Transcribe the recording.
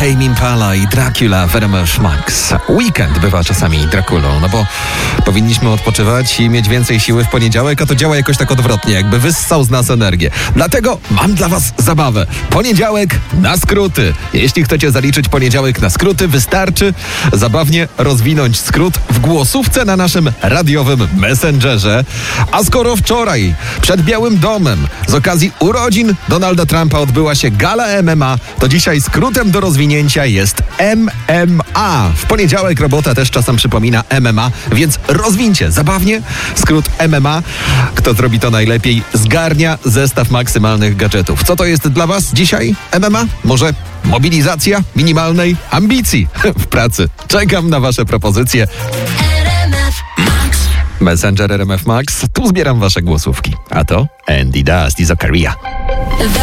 Tame Impala i Dracula w RMF Max. Weekend bywa czasami Draculą, no bo powinniśmy odpoczywać i mieć więcej siły w poniedziałek, a to działa jakoś tak odwrotnie, jakby wyssał z nas energię. Dlatego mam dla was zabawę. Poniedziałek na skróty. Jeśli chcecie zaliczyć poniedziałek na skróty, wystarczy zabawnie rozwinąć skrót w głosówce na naszym radiowym Messengerze. A skoro wczoraj przed Białym Domem z okazji urodzin Donalda Trumpa odbyła się gala MMA, to dzisiaj skrótem do rozwinięcia jest MMA. W poniedziałek robota też czasem przypomina MMA, więc rozwincie zabawnie skrót MMA. Kto zrobi to najlepiej, zgarnia zestaw maksymalnych gadżetów. Co to jest dla was dzisiaj MMA? Może mobilizacja minimalnej ambicji w pracy. Czekam na wasze propozycje. Messenger RMF Max. Tu zbieram wasze głosówki. A to Andy Dust i Zakaria.